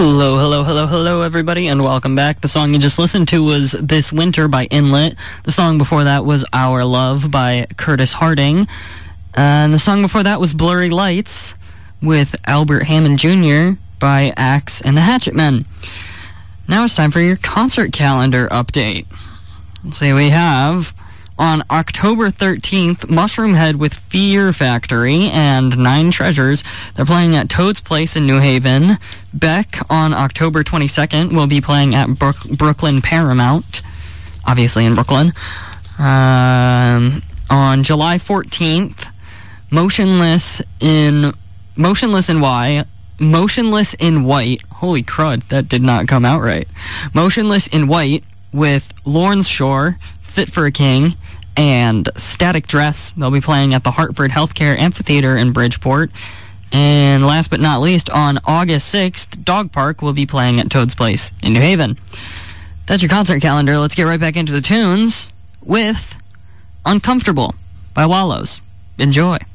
Hello, hello, hello, hello, everybody, and welcome back. The song you just listened to was This Winter by Inlet. The song before that was Our Love by Curtis Harding. And the song before that was Blurry Lights with Albert Hammond Jr. by Axe and the Hatchet Men. Now it's time for your concert calendar update. Let's see, we have on October 13th, Mushroomhead with Fear Factory and Nine Treasures. They're playing at Toad's Place in New Haven. Beck on October 22nd will be playing at Brooklyn Paramount, obviously in Brooklyn. On July 14th, Motionless in White. Holy crud, that did not come out right. Motionless in White with Lawrence Shore, Fit for a King, and Static Dress. They'll be playing at the Hartford Healthcare Amphitheater in Bridgeport. And last but not least, on August 6th, Dog Park will be playing at Toad's Place in New Haven. That's your concert calendar. Let's get right back into the tunes with Uncomfortable by Wallows. Enjoy.